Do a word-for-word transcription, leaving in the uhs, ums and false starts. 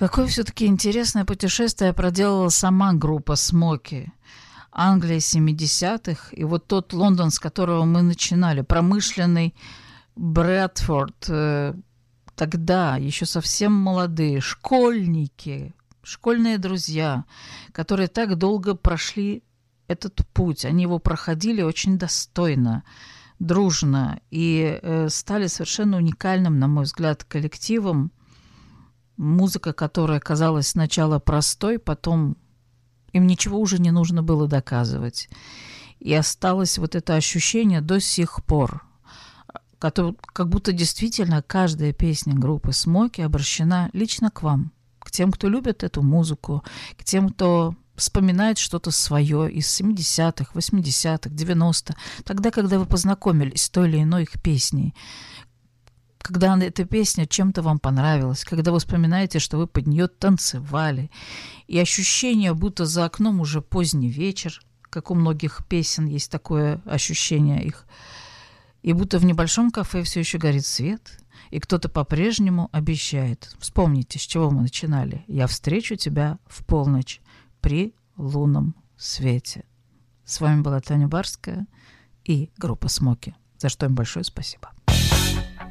Какое все-таки интересное путешествие проделала сама группа «Смоки». Англия семидесятых, и вот тот Лондон, с которого мы начинали, промышленный Брэдфорд, э, тогда еще совсем молодые, школьники, школьные друзья, которые так долго прошли этот путь. Они его проходили очень достойно, дружно и э, стали совершенно уникальным, на мой взгляд, коллективом. Музыка, которая казалась сначала простой, потом им ничего уже не нужно было доказывать. И осталось вот это ощущение до сих пор, который, как будто действительно каждая песня группы «Смоки» обращена лично к вам, к тем, кто любит эту музыку, к тем, кто вспоминает что-то свое из семидесятых, восьмидесятых, девяностых, тогда, когда вы познакомились с той или иной их песней, когда эта песня чем-то вам понравилась, когда вы вспоминаете, что вы под нее танцевали, и ощущение, будто за окном уже поздний вечер, как у многих песен есть такое ощущение их, и будто в небольшом кафе все еще горит свет, и кто-то по-прежнему обещает. Вспомните, с чего мы начинали. «Я встречу тебя в полночь при лунном свете». С вами была Таня Барская и группа «Смоки», за что им большое спасибо.